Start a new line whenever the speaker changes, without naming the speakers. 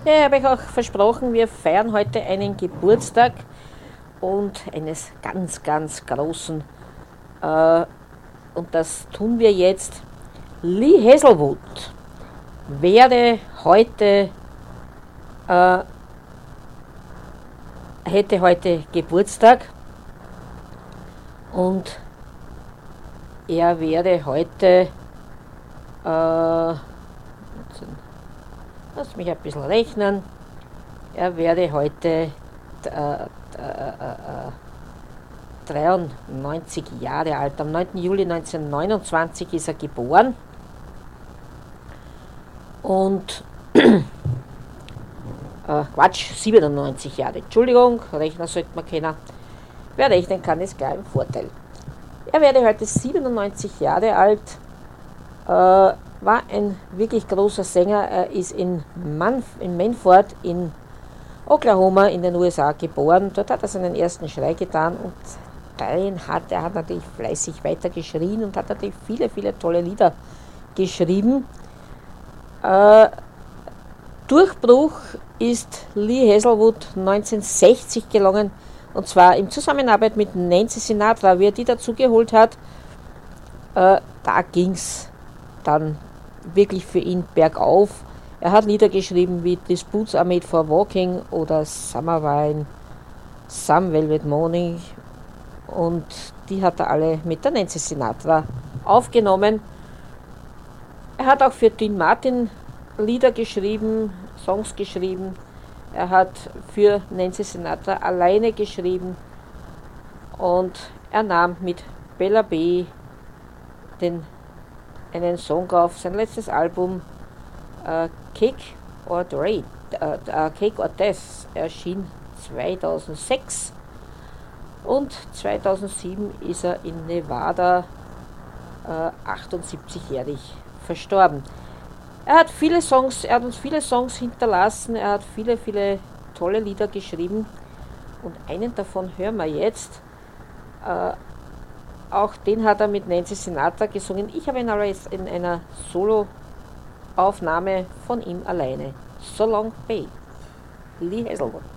Ja, ich habe euch auch versprochen, wir feiern heute einen Geburtstag und eines ganz, ganz großen. Äh, und das tun wir jetzt. Lee Hazelwood wäre heute, äh, hätte heute Geburtstag und er wäre heute, lass mich ein bisschen rechnen, er wäre heute äh, 93 Jahre alt. Am 9. Juli 1929 ist er geboren und Quatsch, 97 Jahre. Entschuldigung, Rechner sollte man kennen. Wer rechnen kann, ist gleich ein Vorteil. Er wäre heute 97 Jahre alt, war ein wirklich großer Sänger. Er ist in Manford in Oklahoma in den USA geboren. Dort hat er seinen ersten Schrei getan und er hat natürlich fleißig weiter geschrien und hat natürlich viele, viele tolle Lieder geschrieben. Durchbruch ist Lee Hazelwood 1960 gelungen, und zwar in Zusammenarbeit mit Nancy Sinatra. Wie er die dazu geholt hat, da ging es dann wirklich für ihn bergauf. Er hat Lieder geschrieben wie These Boots Are Made for Walking oder Summer Wine, Some Velvet Morning, und die hat er alle mit der Nancy Sinatra aufgenommen. Er hat auch für Dean Martin Lieder geschrieben, Songs geschrieben. Er hat für Nancy Sinatra alleine geschrieben und er nahm mit Bella B. einen Song auf sein letztes Album Cake or Death erschien 2006 und 2007 ist er in Nevada 78-jährig verstorben. Er hat uns viele Songs hinterlassen, er hat viele, viele tolle Lieder geschrieben und einen davon hören wir jetzt. Auch den hat er mit Nancy Sinatra gesungen. Ich habe ihn aber jetzt in einer Solo-Aufnahme von ihm alleine. So Long Bay, Lee Hazelwood.